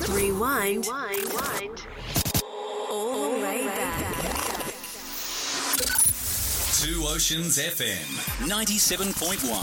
Rewind. All the way back. Two Oceans FM 97.1.